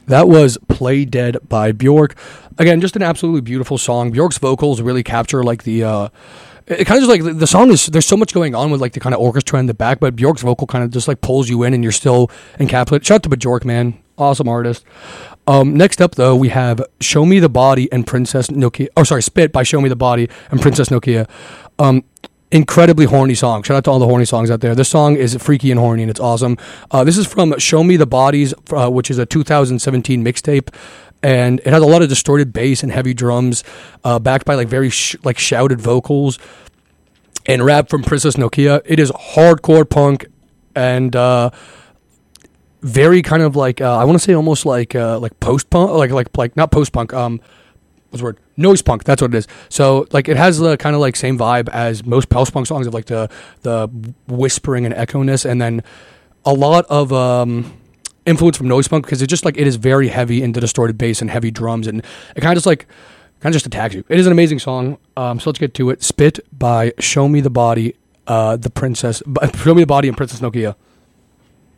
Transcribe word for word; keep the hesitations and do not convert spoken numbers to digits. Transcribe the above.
That was Play Dead by Bjork. Again, just an absolutely beautiful song. Bjork's vocals really capture like the uh it kind of just like the song is, there's so much going on with like the kind of orchestra in the back, but Bjork's vocal kind of just like pulls you in and you're still encapsulated. Shout out to Bjork, man. Awesome artist. Um, next up, though, we have Show Me the Body and Princess Nokia. Oh, sorry, Spit by Show Me the Body and Princess Nokia. Um, incredibly horny song. Shout out to all the horny songs out there. This song is freaky and horny, and it's awesome. Uh, this is from Show Me the Bodies, uh, which is a two thousand seventeen mixtape, and it has a lot of distorted bass and heavy drums, uh, backed by like very sh- like shouted vocals and rap from Princess Nokia. It is hardcore punk and uh, very kind of like uh, I want to say almost like uh, like post punk, like like like not post punk. Um, what's the word? Noise punk. That's what it is. So like it has the kind of like same vibe as most post punk songs of like the the whispering and echo-ness, and then a lot of um, influence from noise punk because it's just like it is very heavy into distorted bass and heavy drums, and it kind of just like kind of just attacks you. It is an amazing song. Um, so let's get to it. Spit by Show Me the Body, uh, the Princess. Show Me the Body and Princess Nokia.